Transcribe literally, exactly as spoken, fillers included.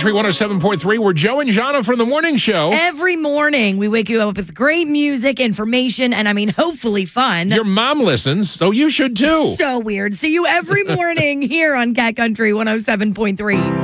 Country one oh seven point three. We're Joe and Jana from the morning show. Every morning, we wake you up with great music, information, and I mean, hopefully fun. Your mom listens, so you should too. So weird. See you every morning here on Cat Country one oh seven point three.